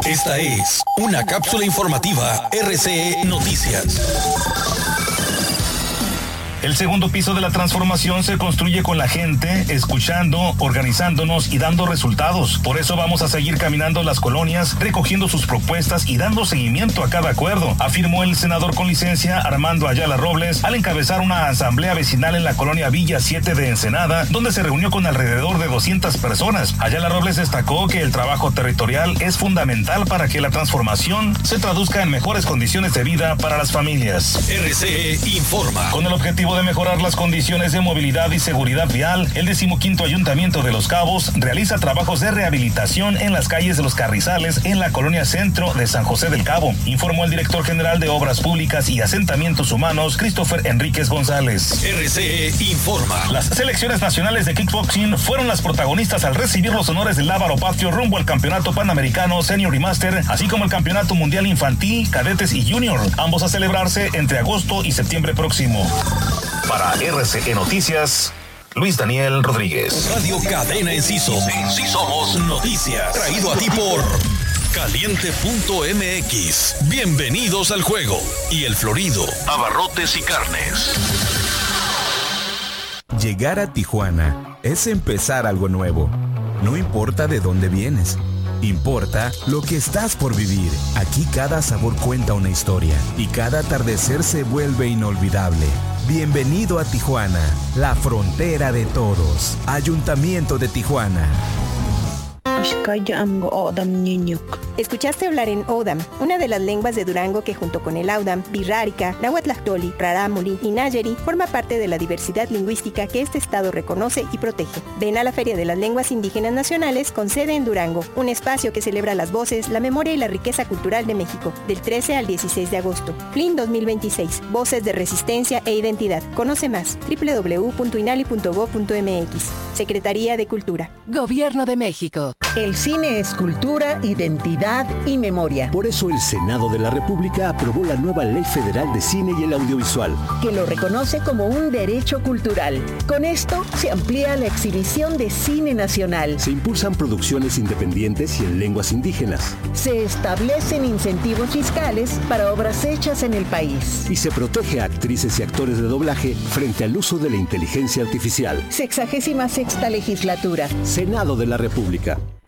Esta es una cápsula informativa RCE Noticias. El segundo piso de la transformación se construye con la gente, escuchando, organizándonos y dando resultados. Por eso vamos a seguir caminando las colonias, recogiendo sus propuestas y dando seguimiento a cada acuerdo, afirmó el senador con licencia Armando Ayala Robles al encabezar una asamblea vecinal en la colonia Villa 7 de Ensenada, donde se reunió con alrededor de 200 personas. Ayala Robles destacó que el trabajo territorial es fundamental para que la transformación se traduzca en mejores condiciones de vida para las familias. RCE informa. Con el objetivo de mejorar las condiciones de movilidad y seguridad vial, el 15º Ayuntamiento de Los Cabos realiza trabajos de rehabilitación en las calles de Los Carrizales en la colonia Centro de San José del Cabo, informó el director general de Obras Públicas y Asentamientos Humanos, Christopher Enríquez González. RCE informa. Las selecciones nacionales de kickboxing fueron las protagonistas al recibir los honores del Lábaro Patrio rumbo al Campeonato Panamericano Senior y Master, así como el Campeonato Mundial Infantil, Cadetes y Junior, ambos a celebrarse entre agosto y septiembre próximo. Para RCE Noticias, Luis Daniel Rodríguez. Radio Cadena Enciso. Sí somos noticias. Traído a ti por Caliente.mx. Bienvenidos al juego. Y El Florido. Abarrotes y carnes. Llegar a Tijuana es empezar algo nuevo. No importa de dónde vienes. Importa lo que estás por vivir. Aquí cada sabor cuenta una historia y cada atardecer se vuelve inolvidable. Bienvenido a Tijuana, la frontera de todos. Ayuntamiento de Tijuana. Escuchaste hablar en Odam, una de las lenguas de Durango que junto con el Audam, Birrárica, Nahuatlactoli, Rarámuri y Nayeri forma parte de la diversidad lingüística que este estado reconoce y protege. Ven a la Feria de las Lenguas Indígenas Nacionales con sede en Durango, un espacio que celebra las voces, la memoria y la riqueza cultural de México, del 13 al 16 de agosto. FLIN 2026, Voces de Resistencia e Identidad. Conoce más, www.inali.gov.mx. Secretaría de Cultura. Gobierno de México. El cine es cultura, identidad y memoria. Por eso el Senado de la República aprobó la nueva Ley Federal de Cine y el Audiovisual, que lo reconoce como un derecho cultural. Con esto se amplía la exhibición de cine nacional. Se impulsan producciones independientes y en lenguas indígenas. Se establecen incentivos fiscales para obras hechas en el país. Y se protege a actrices y actores de doblaje frente al uso de la inteligencia artificial. 66ª legislatura. Senado de la República.